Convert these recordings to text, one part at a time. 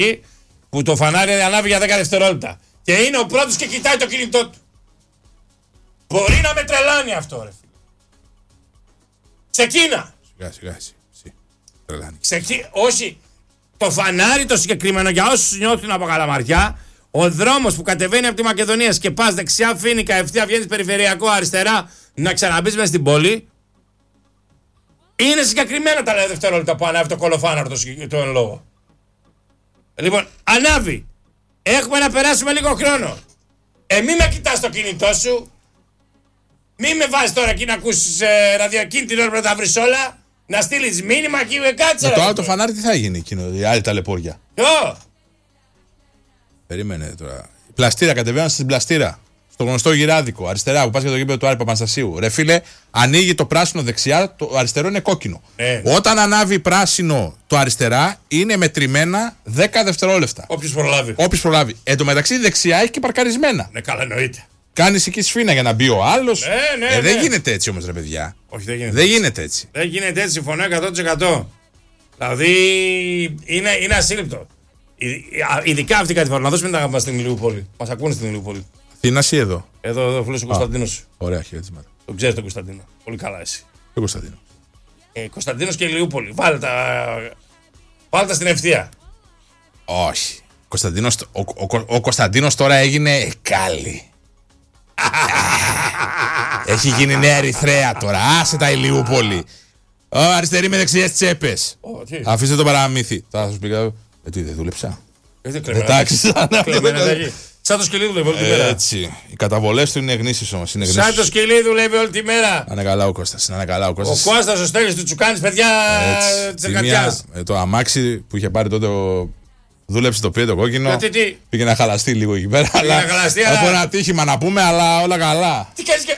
εκεί που το φανάρι ανάβει για 10 δευτερόλεπτα. Και είναι ο πρώτος και κοιτάει το κινητό του. Μπορεί να με τρελάνει αυτό, ρε φίλε. Ξεκίνα. Σιγά, τρελάνει. Όχι. Το φανάρι το συγκεκριμένο για όσους νιώθουν από Καλαμαριά, ο δρόμος που κατεβαίνει από τη Μακεδονία και πας δεξιά Φοίνικα, ευθεία βγαίνεις περιφερειακό αριστερά να ξαναμπείς μέσα στην πόλη. Είναι συγκεκριμένα τα δευτερόλεπτα που ανάβει το κολοφάναρο το εν λόγω. Λοιπόν, ανάβει. Έχουμε να περάσουμε λίγο χρόνο. Μη με κοιτάς το κινητό σου. Μη με βάζεις τώρα εκεί να ακούσεις ραδιοκίνη την ώρα που τα βρεις όλα. Να στείλεις μήνυμα και κάτσε. Με το άλλο το φανάρι τι θα γίνει εκείνο, η άλλη ταλαιπώρια. Ποιο? Περίμενε τώρα. Πλαστήρα, κατεβαίνω στην πλαστήρα. Στο γνωστό γυράδικο, αριστερά που πας για το γήπεδο του Άρη Παπαναστασίου. Ρε φίλε, ανοίγει το πράσινο δεξιά, το αριστερό είναι κόκκινο. Όταν ανάβει πράσινο το αριστερά, είναι μετρημένα 10 δευτερόλεπτα. Όποιος προλάβει. Εν τω μεταξύ δεξιά έχει και παρκαρισμένα. Ναι, καλά, εννοείται. Κάνεις εκεί σφίνα για να μπει ο άλλος. Ναι. Δεν γίνεται έτσι όμως, ρε παιδιά. Όχι, δεν γίνεται. Δεν γίνεται έτσι. Δεν γίνεται έτσι, συμφωνώ 100%. Δηλαδή είναι ασύλληπτο. Ειδικά αυτή η κατηφορά. Να δώσουμε τα αγαπητά στην Ηλιούπολη. Μας ακούνε στην Ηλιούπολη. Αθήνα ή εδώ? Εδώ φίλος ο Κωνσταντίνος. Ωραία, χαιρετίσματα. Τον ξέρεις τον Κωνσταντίνο. Πολύ καλά εσύ. Ο Κωνσταντίνο. Κωνσταντίνος και Ηλιούπολη. Βάλτε τα στην ευθεία. Όχι. Ο Κωνσταντίνος τώρα έγινε Εκάλη. Έχει γίνει Νέα Ερυθρέα τώρα. Άσε τα Ηλιούπολη. Αριστερή με δεξιές τσέπες. Αφήστε το παραμύθι. Θα σας πει. Τι δεν δούλεψα. Εντάξει. Σαν το σκυλί δουλεύει όλη τη μέρα. Έτσι. Οι καταβολές του είναι γνήσιες όμως. Σαν το σκυλί δουλεύει όλη τη μέρα. Να είναι καλά ο Κώστας. Ο Κώστας ο Στέλιος του Τσουκάνης, παιδιά της Εργατιάς. Το αμάξι που είχε πάρει τότε δούλεψε το το κόκκινο. Πήγε να χαλαστεί λίγο εκεί πέρα. Από ένα τύχημα να πούμε, αλλά όλα καλά. Τι κάνεις και...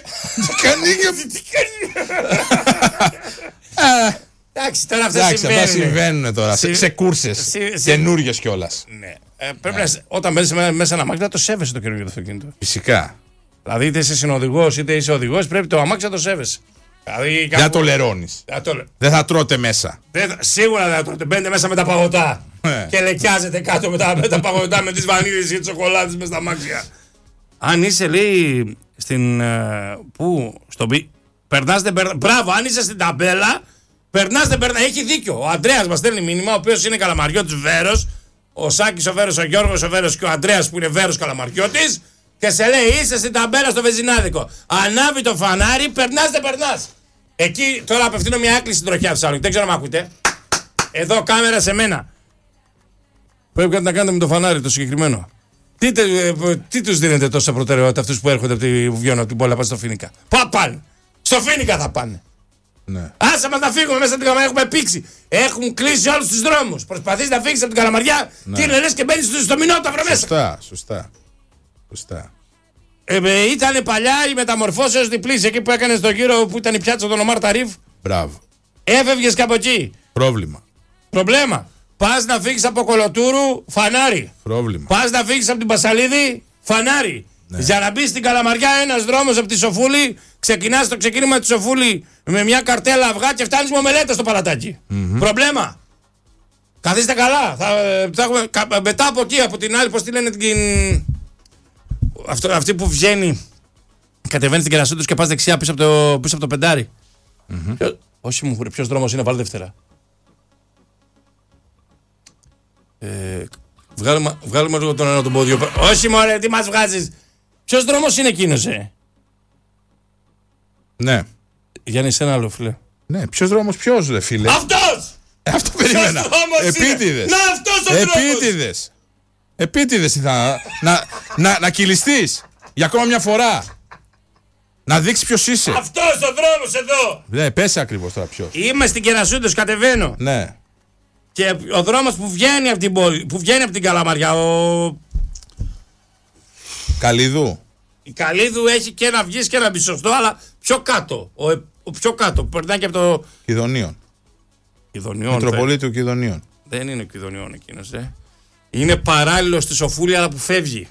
Εντάξει, τώρα αυτά συμβαίνουν τώρα. Σε κούρσες. Καινούριες κιόλας. Ναι. Πρέπει να, όταν μπαίνεις μέσα ένα αμάξι να το σέβεσαι το καινούργιο αυτοκίνητο. Φυσικά. Δηλαδή είτε είσαι συνοδηγός είτε είσαι οδηγός, πρέπει το αμάξι να το σέβεσαι. Δηλαδή, δεν το λερώνεις. Δεν θα τρώτε μέσα. Σίγουρα δεν θα τρώτε. Μπαίνετε μέσα με τα παγωτά. Και λεκιάζετε κάτω με τα παγωτά με τις βανίλες και τις σοκολάτες μέσα στα αμάξια. Αν είσαι, λέει, στην. Πού? Στον πι. Μπράβο, αν είσαι στην ταμπέλα, περνάς δεν περνάς. Έχει δίκιο. Ο Αντρέας μας στέλνει μήνυμα, ο οποίος είναι Καλαμαριώτης Βέρος. Ο Σάκης ο Βέρος, ο Γιώργος ο Βέρος και ο Αντρέας που είναι Βέρος Καλαμαριώτης. Και σε λέει είσαι στην ταμπέλα στο βενζινάδικο. Ανάβει το φανάρι, περνάς δεν περνάς. Εκεί τώρα απευθύνω μια έκκληση στην τροχιά Θεσσαλονίκη. Δεν ξέρω αν με ακούτε. Εδώ κάμερα σε μένα. Πρέπει κάτι να κάνετε με το φανάρι το συγκεκριμένο. Τι τους δίνετε τόσα προτεραιότητα αυτούς που έρχονται που βγαίνουν από την πόλη να πάνε στο Φοίνικα? Πάνε. Στο Φοίνικα θα πάνε. Ναι. Άσε μας να φύγουμε μέσα από την Καλαμαριά. Έχουμε πήξει. Έχουν κλείσει όλους τους δρόμους. Προσπαθείς να φύγεις από την Καλαμαριά. Ναι. Τι λες και μπαίνεις στο Μηνόταυρο μέσα. Σωστά. Ήταν παλιά η μεταμορφώσεως διπλής. Εκεί που έκανε στο γύρο που ήταν η πιάτσα των Ομάρ Ταρίφ. Μπράβο. Έφευγες από εκεί. Προβλέμα. Πας να φύγεις από Κολοτούρου, φανάρι. Πρόβλημα. Πας να φύγεις από την Πασαλίδη, φανάρι. Ναι. Για να μπεις στην Καλαμαριά, ένας δρόμος από τη Σοφούλη, ξεκινάς το ξεκίνημα τη Σοφούλη με μια καρτέλα αυγά και φτάνεις με ομελέτα στο παλατάκι. Προβλέμα. Καθίστε καλά. Θα έχουμε, μετά από εκεί, από την άλλη, πώς τη λένε αυτή που βγαίνει, κατεβαίνει στην Κερασούτους και πας δεξιά πίσω από το πεντάρι. Όχι μου, ποιος δρόμος είναι, βάλε Δευτέρα. Βγάλουμε λίγο τον ένα τον πόδιο. Όχι μωρέ, τι μας βγάζεις. Ποιος δρόμος είναι εκείνος, Ναι. Γιάννη, εσένα άλλο, φίλε. Ναι, ποιος δρόμος, ρε φίλε. Αυτός! Αυτό περίμενα. Επίτηδες. Να, αυτός ο δρόμος. Επίτηδες ήθελα να κυλιστείς για ακόμα μια φορά. Να δείξεις ποιος είσαι. Αυτός ο δρόμος εδώ. Ναι, πες ακριβώς τώρα ποιος. Είμαι στην Κερασούτος, κατεβαίνω. Ναι. Και ο δρόμος που βγαίνει από την πόλη, που βγαίνει από την Καλαμαριά, Καλίδου. Η Καλίδου έχει και ένα βγεις και ένα μπει σωστό, αλλά πιο κάτω. Ο πιο κάτω, που περνάει και από το... Κιδωνίων. Μητροπολίτου Κιδωνίων. Δεν είναι Κιδωνίων εκείνος, Είναι παράλληλο στη Σοφούλη, αλλά που φεύγει.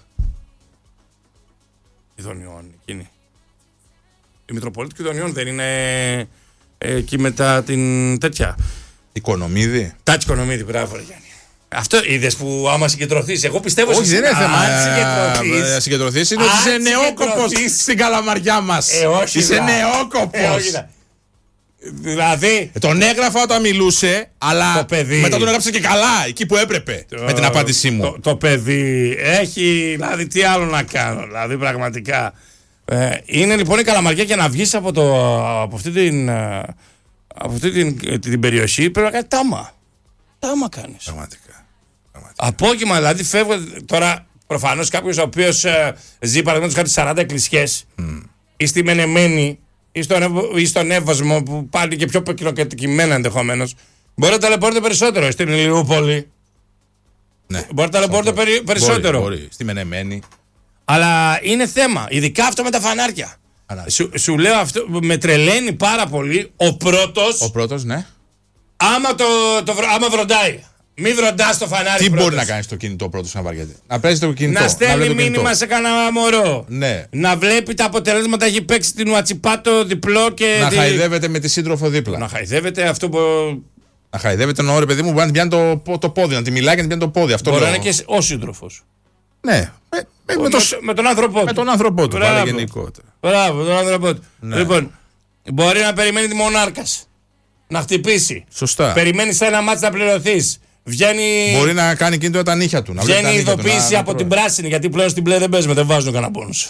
Κιδωνίων, εκείνη. Η Μητροπολίτου Κιδωνίων δεν είναι εκεί μετά την τέτοια. Οικονομίδη. Τάτσι Οικονομίδη, μπράβο, Γιάννη. Αυτό είδες που άμα συγκεντρωθείς. Εγώ πιστεύω όχι, δεν είναι θέμα. Αν συγκεντρωθείς είναι ότι είσαι νεόκοπος στην Καλαμαριά μας. Είσαι νεόκοπος. Δηλαδή. Τον έγραφα όταν μιλούσε, αλλά μετά τον έγραψε και καλά, εκεί που έπρεπε. Με την απάντησή μου. Το παιδί έχει. Δηλαδή, τι άλλο να κάνω. Δηλαδή, πραγματικά. Είναι λοιπόν η Καλαμαριά και να βγεις από αυτή την περιοχή πρέπει να κάνει τάμα. Τάμα κάνεις. Πραγματικά. Απόγευμα δηλαδή φεύγω. Τώρα προφανώς κάποιος ο οποίος ζει παραδείγματος κάτι 40 εκκλησιές ή στη Μενεμένη ή στον Εύωσμο που πάλι και πιο πυκνοκατοικημένα ενδεχομένως μπορεί να ταλαιπωρείται περισσότερο. Στην Ηλιούπολη ναι, μπορεί να ταλαιπωρείται περισσότερο. Μπορεί. Στη Μενεμένη. Αλλά είναι θέμα, ειδικά αυτό με τα φανάρια. Σου λέω αυτό, με τρελαίνει πάρα πολύ ο πρώτος, ναι. Άμα βροντάει. Μη βροντάς το φανάρι. Τι πρώτος. μπορεί να κάνει στο κινητό πρώτος να βαριέται? Να παίζει το κινητό. Να στέλνει μήνυμα σε κανένα μωρό. Ναι. Να βλέπει τα αποτελέσματα. Έχει παίξει την Ουατσιπάτο διπλό και. Να χαϊδεύεται με τη σύντροφο δίπλα. Να χαϊδεύεται αυτό που. Να χαϊδεύεται εννοώ ρε παιδί μου, μπορεί να πιάνει το πόδι, να τη μιλάει και να πιάνει το πόδι. Αυτό μπορεί να είναι και ο σύντροφος. Ναι. Με τον άνθρωπό του. Με τον άνθρωπό του, πάλι γενικότερα. Μπράβο, τον άνθρωπό του. Ναι. Λοιπόν, μπορεί να περιμένει τη μονάρκας. Να χτυπήσει. Σωστά. Περιμένει σε ένα μάτι να πληρωθείς. Βγαίνει. Μπορεί να κάνει κίνητο τα νύχια του. Βγαίνει ειδοποίηση από την πράσινη. Γιατί πλέον στην μπλε δεν παίζουμε, δεν βάζουν κανένα πόνους.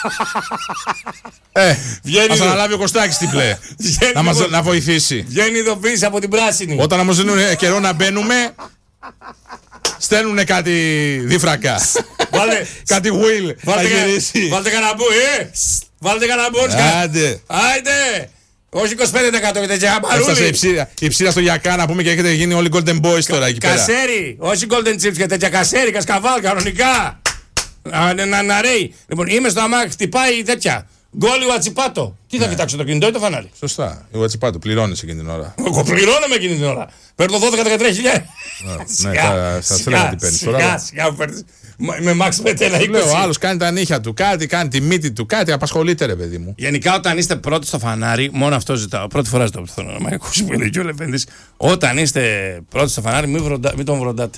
Ας αναλάβει ο Κωστάκης την μπλε. Να βοηθήσει. Βγαίνει ειδοποίηση από την πράσινη. Όταν όμως δίνουν καιρό να μπαίνουμε, στέλνουνε κάτι δίφρακα. Κάτι wheel. Βάλτε κανένα μπου. Βάλτε κανένα μπου. Άιντε. Όχι 25% και τέτοια παρούλη. Έφτασε υψηλά στο Γιακά να πούμε και έχετε γίνει όλοι Golden Boys τώρα εκεί πέρα. Κασέρι, όχι Golden Chips και τέτοια. Κασέρι, κασκαβάλ, κανονικά. Να ρέει. Λοιπόν, είμαι στο αμάξι, χτυπάει τέτοια. Γκόλ Ουατσιπάτο. Τι θα κοιτάξω, το κινητό ή το φανάρι? Σωστά. Η Ουατσιπάτο πληρώνει εκείνη την ώρα. Εγώ πληρώνω εκείνη την ώρα. Παίρνω 12-13 χιλιάδες. Ναι, θα έλεγα τι παίρνει. Σιγά που παίρνει. Με Max Πετέλα 20. Λέω, ο άλλος κάνει τα νύχια του, κάτι κάνει τη μύτη του, κάτι απασχολείται ρε παιδί μου. Γενικά όταν είστε πρώτοι στο φανάρι, μόνο αυτό ζητάω. Πρώτη φορά ζητάω από το θέλω να ακούσει που λέει και ο Λεβέντης. Όταν είστε πρώτοι στο φανάρι, μην τον βροντάτε.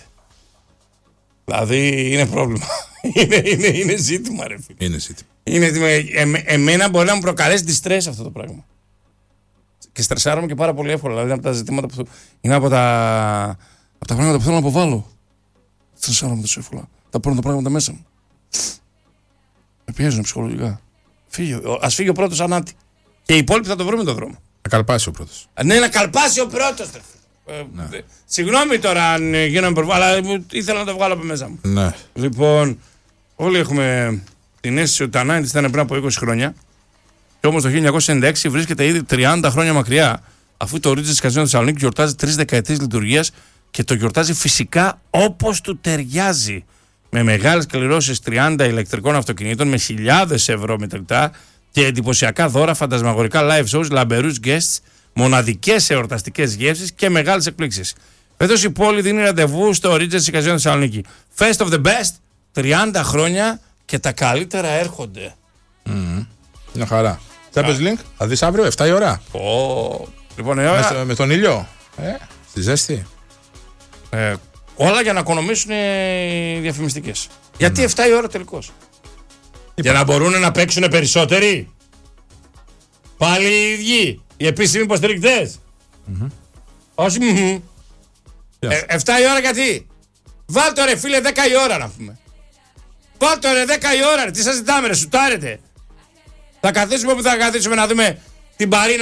Δηλαδή είναι πρόβλημα. είναι ζήτημα, ρε φίλε. Είναι ζήτημα. Εμένα μπορεί να μου προκαλέσει distress αυτό το πράγμα. Και στρεσάρομαι και πάρα πολύ εύκολα. Δηλαδή από τα ζητήματα που είναι από τα πράγματα που θέλω να αποβάλω. Στρεσάρομαι τόσο εύκολα. Τα παίρνω τα πράγματα μέσα μου. Με πιέζουν ψυχολογικά. Ας φύγει ο πρώτος ανάτι. Και οι υπόλοιποι θα το βρούμε τον δρόμο. Να καλπάσει ο πρώτος. Ναι, να καλπάσει ο πρώτος. Ναι. Συγγνώμη τώρα αν γίνομαι προβάλλα, αλλά ήθελα να το βγάλω από μέσα μου. Ναι. Λοιπόν, όλοι έχουμε την αίσθηση ότι τα 90's ήταν πριν από 20 χρόνια. Και όμως το 1996 βρίσκεται ήδη 30 χρόνια μακριά. Αφού το Regency Casino Θεσσαλονίκη γιορτάζει 3 δεκαετίες λειτουργίας και το γιορτάζει φυσικά όπως του ταιριάζει. Με μεγάλες κληρώσεις 30 ηλεκτρικών αυτοκινήτων με χιλιάδες ευρώ μετρητά και εντυπωσιακά δώρα, φαντασμαγορικά live shows, λαμπερούς guests, μοναδικές εορταστικές γεύσεις και μεγάλες εκπλήξεις. Φέτος η πόλη δίνει ραντεβού στο Regency Casino Θεσσαλονίκη. Fest of the best, 30 χρόνια και τα καλύτερα έρχονται. Μια χαρά. Champions League, θα δεις αύριο 7 η ώρα. Λοιπόν, με τον ήλιο. Στη ζέστη. Όλα για να οικονομήσουν οι διαφημιστικές. Γιατί 7 η ώρα τελικώς? Για να μπορούν να παίξουν περισσότεροι. Πάλι οι ίδιοι. Οι επίσημοι υποστηρικτές. Όχι. 7 η ώρα γιατί? Βάλτε ρε φίλε 10 η ώρα να πούμε. Βάλτε ρε 10 η ώρα ρε. Τι σας ζητάμε ρε, σουτάρετε. Θα καθίσουμε που θα καθίσουμε να δούμε την Παρί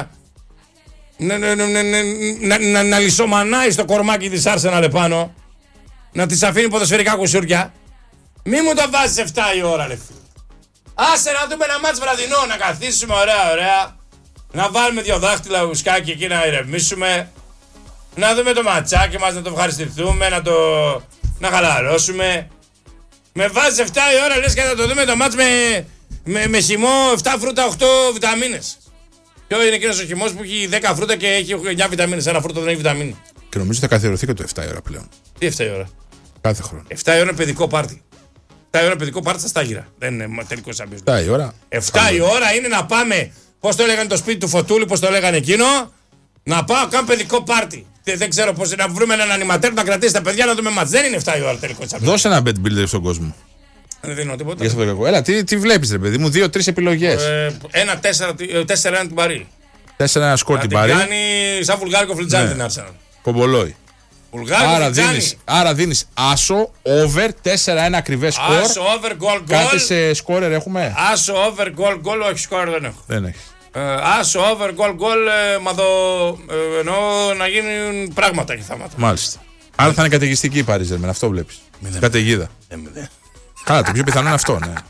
να λισομανάει στο κορμάκι της Arsenal επάνω. Να της αφήνει ποδοσφαιρικά κουσούρια. Μη μου το βάζεις 7 η ώρα ρε φίλε. Άσε να δούμε ένα μάτς βραδινό, να καθίσουμε ωραία. Να βάλουμε 2 δάχτυλα ουσκάκι εκεί να ηρεμήσουμε. Να δούμε το ματσάκι μας, να το ευχαριστηθούμε, να χαλαρώσουμε. Με βάζεις 7 η ώρα λες και θα το δούμε το μάτς με χυμό 7 φρούτα 8 βιταμίνες. Ποιο είναι εκείνος ο χυμός που έχει 10 φρούτα και έχει 9 βιταμίνες, ένα φρούτο δεν έχει βιταμίνη. Και νομίζω θα καθιερωθεί και το 7 η ώρα πλέον. Τι 7 η ώρα? Κάθε χρόνο. 7 η ώρα είναι παιδικό πάρτι. 7 η ώρα είναι παιδικό πάρτι στα Στάγυρα. Δεν είναι τελικό σαμπιός. 7 η ώρα. 7 η ώρα είναι να πάμε, πώς το έλεγαν το σπίτι του Φωτούλη, πώς το έλεγαν εκείνο, να πάω κάνω παιδικό πάρτι. Δεν ξέρω πώς να βρούμε έναν ανηματέρ να κρατήσει τα παιδιά να δούμε μάτς. Δεν είναι 7 η ώρα τελικό. Δώσε ένα bet builder στον κόσμο. Δεν δίνω τίποτα. Έλα, τι βλέπεις ρε παιδί μου, 2-3 επιλογές. 4-1 την Παρί. 4-1 σκορ την Παρί. Κάνει σαν βουλγάρικο φλιτζάνι την Arsenal. Κομπολόι. Άρα δίνεις άσο, over, 4-1 ακριβές σκορ. Άσο, over, goal, goal. Κάτι σε σκόρερ έχουμε. Άσο, over, goal, goal. Όχι, σκόρερ δεν έχω. Δεν έχει. Άσο, over, goal, goal. Μα εννοώ να γίνουν πράγματα και θάματα. Μάλιστα. Άρα θα είναι καταιγιστική η Paris Saint-Germain, αυτό βλέπεις. Καταιγίδα. Καλά, το πιο πιθανό είναι αυτό, ναι.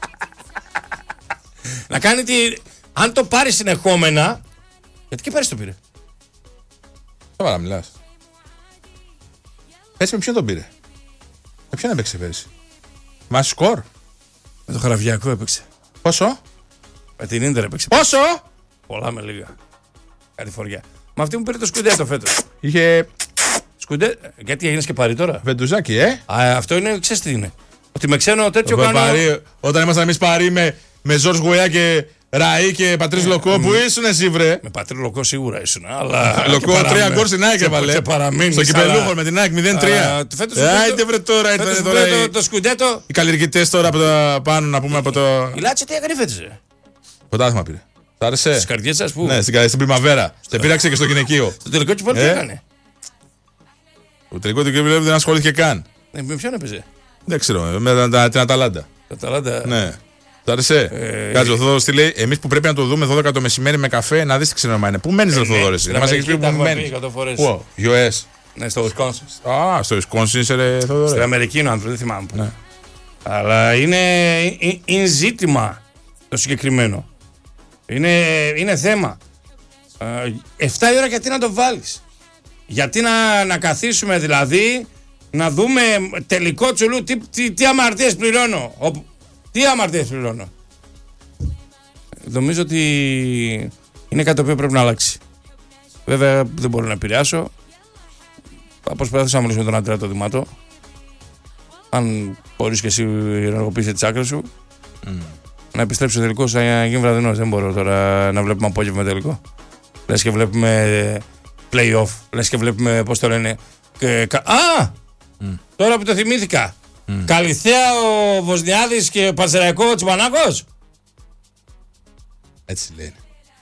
Να κάνει τι. Αν το πάρει συνεχόμενα. Γιατί και πέρυσι το πήρε. Σοβαρά μιλάς. Πέρυσι με ποιον τον πήρε. Με ποιον έπαιξε πέρυσι. Μα σκορ. Με το Χαραβιακό έπαιξε. Πόσο. Με την Ίντερ έπαιξε. Πόσο. Πολλά με λίγα. Κάτι φοριά. Μα αυτή μου πήρε το σκουντέτο φέτος. Είχε. Γιατί έγινε και Παρί τώρα. Βεντουζάκι, αυτό είναι, ξέρεις τι είναι. Ότι με ξένο τέτοιο κάνω. Όταν ήμασταν εμείς Παρί με Ζορς Γουέα και Ραή και Πατρίς Λοκό, που ήσουν εσύ βρε. Με Πατρίς Λοκό σίγουρα ήσουν. Αλλά Λοκό 3 γκολ στην ΑΕΚ έβαλε. Στο κυπελούχο με την ΑΕΚ 0-3. Άιτε βρε τώρα. Το σκουντέτο. Οι καλλιεργητές τώρα από τα πάνω να πούμε από το. Η Λάτσε τι έκανε φέτος. Πρωτάθλημα πήρε. Σ' άρεσε. Στις καρδιές σας που. Ναι, στην Πριμαβέρα. Σε πήραξε και στο γυναικείο. Στο τελικό κυπέλο τι έκανε. Το τελικό του κυπέλου δεν ασχολήθηκε καν. Με ποιον έπαιζε. Δεν ξέρω, με την Αταλάντα. Ναι. Σ' άρεσε. Κάτσε ο Θόδωρος τι λέει. Εμείς που πρέπει να το δούμε 12 το μεσημέρι με καφέ, να δεις τι ξενομά είναι. Πού μένεις, ρε Θόδωρες. Δεν μας έχεις πει που μένεις. Πού, US. Ναι, στο Wisconsin. Α, στο Wisconsin είσαι, ρε Θόδωρε. Στην Αμερική είναι ο άνθρωπος, δεν θυμάμαι πού. Αλλά είναι ζήτημα το συγκεκριμένο. Είναι θέμα. 7 η ώρα γιατί να το βάλεις. Γιατί να καθίσουμε δηλαδή να δούμε τελικό τσουλού τι αμαρτίες πληρώνω. Τι αμαρτίες πληρώνω. Νομίζω ότι είναι κάτι το οποίο πρέπει να αλλάξει. Βέβαια δεν μπορώ να επηρεάσω. Θα προσπαθήσω να μιλήσω με τον Αντρέα το Δημάτο. Αν μπορείς και εσύ ενεργοποιήσεις τις άκρες σου. Να επιστρέψει ο τελικός να γίνει βραδινός. Δεν μπορώ τώρα να βλέπουμε απόγευμα τελικό. Λες και βλέπουμε play-off. Λες και βλέπουμε, πώς το λένε. Τώρα που το θυμήθηκα. Καλυθέα ο Βοσνιάδης και ο Πανσεραϊκό ο Τσιπανάκος. Έτσι λέει.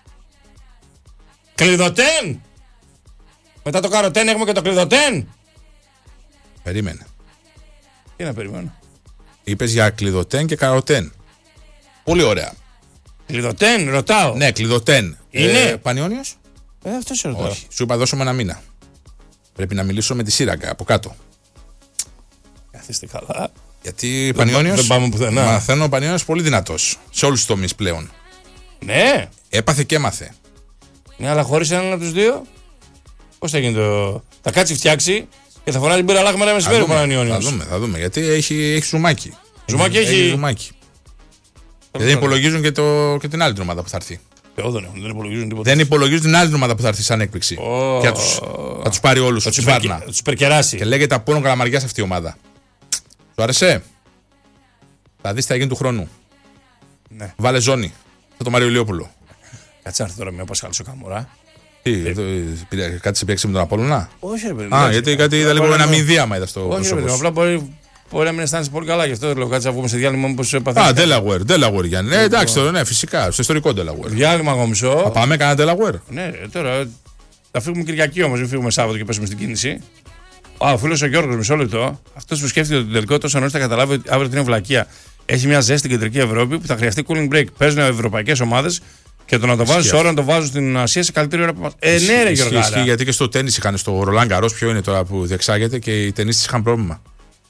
Κλειδωτέν. Μετά το καροτέν έχουμε και το κλειδωτέν. Περίμενε. Τι να περιμένω. Είπες για κλειδωτέν και καροτέν. Πολύ ωραία. Κλειδωτέν, ρωτάω. Ναι, κλειδωτέν. Είναι. Πανιόνιος. Αυτό σε ρωτάω. Όχι. Σου είπα δώσουμε ένα μήνα. Πρέπει να μιλήσω με τη Σύραγγα από κάτω. Καθίστε καλά. Γιατί Πανιόνιος. Δεν πάμε πουθενά. Μαθαίνω ο Πανιόνιος πολύ δυνατός. Σε όλους τους τομείς πλέον. Ναι. Έπαθε και έμαθε. Ναι, αλλά χωρίς έναν από τους δύο. Πώς θα γίνει το. Θα κάτσει φτιάξει και θα φοράει την πύρα λάχμα μεσημέρι ο Πανιόνιος. Θα δούμε. Γιατί έχει ζουμάκι. Ζουμάκι έχει. Ζουμάκι. Και δεν υπολογίζουν και την άλλη ομάδα που θα έρθει. Δεν υπολογίζουν τίποτα. Δεν υπολογίζουν την άλλη ομάδα που θα έρθει σαν έκπληξη. Και θα τους πάρει όλους. Θα τους περκεράσει. Και λέγεται Απόλλων Καλαμαριάς αυτή η ομάδα. Σου άρεσε. Θα δεις τι θα γίνει του χρόνου. Ναι. Βάλε ζώνη. Θα το Μαριολιόπουλο. Κάτσε έρθει τώρα με Πασχάλης ο Καμουρά. Κάτι σε πιέξει με τον Απόλλωνα. Όχι, ρε παιδί. Γιατί ήταν λίγο ένα μηδίαμα είδα στο πρόσωπο. Όχι, ρε παιδί. Απλά μπορεί να μην αισθάνεσαι πολύ καλά γι' αυτό. Λέω κάτσε να βγούμε σε διάλειμμα μήπως έπαθε. Delaware Γιάννη. Εντάξει τώρα, ναι, φυσικά. Στο ιστορικό Delaware. Διάλειμμα εγώ μισό. Θα πάμε κανένα Delaware. Ναι, τώρα. Θα φύγουμε Κυριακή όμως, δεν φύγουμε Σάββατο και πέσουμε στην κίνηση. Ο φίλος ο Γιώργος, μισό λεπτό. Αυτός που σκέφτεται ότι το τελικό τόσο νωρίς θα καταλάβει ότι αύριο είναι βλακεία. Έχει μια ζέστη στην κεντρική Ευρώπη που θα χρειαστεί cooling break. Παίζουν ευρωπαϊκές ομάδες και το να το βάζουν σε ώρα να το βάζουν στην Ασία σε καλύτερη ώρα που μας. Ναι, ρε Γιώργο. Ισχύει γιατί και στο τέννις είχαν στο Ρολάν Γκαρός, ποιο είναι τώρα που διεξάγεται και οι ταινίστες είχαν πρόβλημα.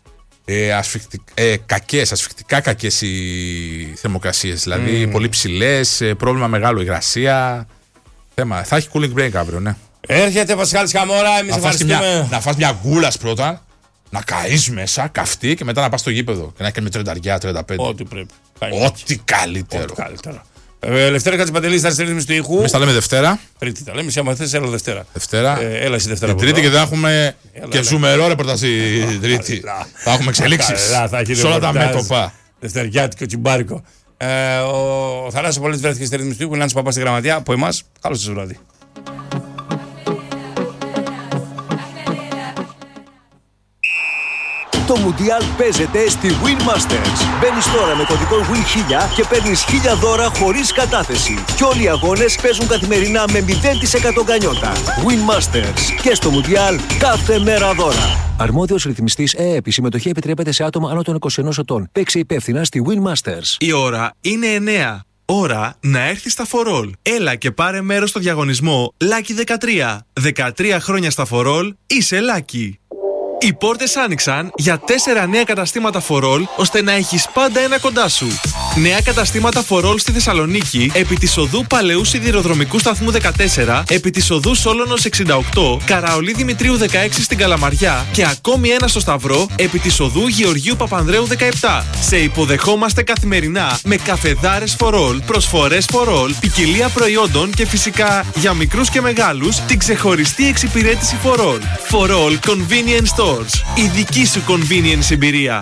Ασφυκτικά κακές οι θερμοκρασίες. Δηλαδή πολύ ψηλές, πρόβλημα μεγάλο, υγρασία. Θέμα. Θα έχει cooling break αύριο, ναι. Έρχεται Πασχάλης Καμόρα, εμείς ευχαριστούμε. Να φας μια γκούλας πρώτα, να καείς μέσα, καυτή και μετά να πας στο γήπεδο. Και να έχει με 30-35. Ό,τι πρέπει. Ό,τι καλύτερο. Λευτέρα Κατσιπαντελής, θα ρύθμιση του ήχου. Εμείς τα λέμε Δευτέρα. Τρίτη τα λέμε, εσύ άμα θες, έλα Δευτέρα. Έλα εσύ Δευτέρα. Τρίτη και θα έχουμε και ζουμερό ρεπορτάζ Τρίτη. Θα έχουμε εξελίξεις σε όλα τα μέτωπα. Δευτεριάτικο, τσιμπάρικο. Ο Θανάσης Πολίτης βρέθηκε στη ρύθμιση του ήχου, Νάνης Παπάς στη γραμματεία. Από εμάς, καλό σας βράδυ. Το Μουντιάλ παίζεται στη Win Masters. Μπαίνεις τώρα με κωδικό WIN1000 και παίρνεις 1000 δώρα χωρίς κατάθεση. Και όλοι οι αγώνες παίζουν καθημερινά με 0% γκανιότα. Win Masters. Και στο Μουντιάλ κάθε μέρα δώρα. Αρμόδιος ρυθμιστής ΕΕΠ. Η συμμετοχή επιτρέπεται σε άτομα άνω των 21 ετών. Παίξε υπεύθυνα στη Win Masters. Η ώρα είναι 9. Ώρα να έρθει στα For All. Έλα και πάρε μέρος στο διαγωνισμό Lucky 13. 13 χρόνια στα For All, είσαι Lucky. Οι πόρτες άνοιξαν για 4 νέα καταστήματα For All, ώστε να έχεις πάντα ένα κοντά σου. Νέα καταστήματα For All στη Θεσσαλονίκη, επί της οδού Παλαιού Σιδηροδρομικού Σταθμού 14, επί της οδού Σόλωνος 68, Καραολί Δημητρίου 16 στην Καλαμαριά και ακόμη ένα στο Σταυρό, επί της οδού Γεωργίου Παπανδρέου 17. Σε υποδεχόμαστε καθημερινά με καφεδάρες For All, προσφορές For All, ποικιλία προϊόντων και φυσικά για μικρούς και μεγάλους την ξεχωριστή εξυπηρέτηση For All. For All Convenience Stores. Η δική σου convenience εμπειρία.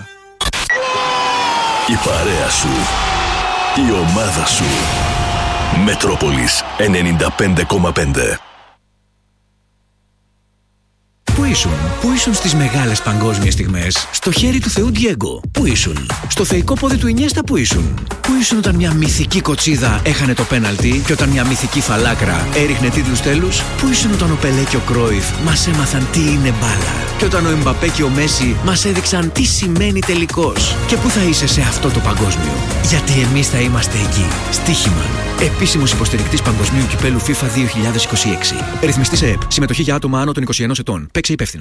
Η παρέα σου. Η ομάδα σου. Μετρόπολης 95,5. Πού ήσουν στις μεγάλες παγκόσμιες στιγμές? Στο χέρι του Θεού Ντιέγκο. Πού ήσουν? Στο θεϊκό πόδι του Ινιέστα. Πού ήσουν όταν μια μυθική κοτσίδα έχανε το πέναλτι και όταν μια μυθική φαλάκρα έριχνε τίτλους τέλους? Πού ήσουν όταν ο Πελέ και ο Κρόιφ μας έμαθαν τι είναι μπάλα και όταν ο Εμπαπέ και ο Μέση μας έδειξαν τι σημαίνει τελικός? Και πού θα είσαι σε αυτό το παγκόσμιο? Γιατί εμείς θα είμαστε εκεί. Στοίχημαν. Επίσημος υποστηρικτής Παγκοσμίου Κυπέλου FIFA 2026. Ρυθμιστής ΕΕΠ. Συμμετοχή για άτομα άνω των 21 ετών. Παίξε υπεύθυνα.